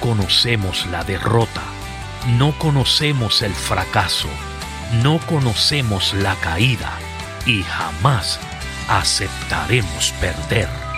conocemos la derrota, no conocemos el fracaso, no conocemos la caída y jamás aceptaremos perder.